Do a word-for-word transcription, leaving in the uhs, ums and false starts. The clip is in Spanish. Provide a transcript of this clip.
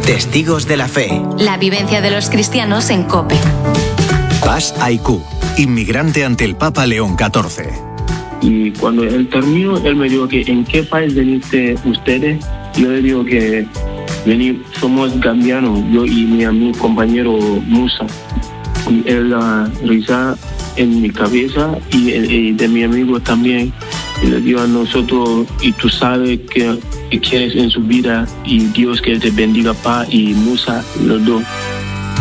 Testigos de la Fe. La vivencia de los cristianos en COPE. Paz Aicú, inmigrante ante el Papa León catorce. Y cuando él terminó, él me dijo que ¿en qué país veniste ustedes? Yo le digo que vení, somos gambianos, yo y mi amigo compañero Musa. Y él uh, risa en mi cabeza y, y de mi amigo también. Y le digo a nosotros, y tú sabes que, que quieres en su vida, y Dios que te bendiga, pa, y Musa, los dos.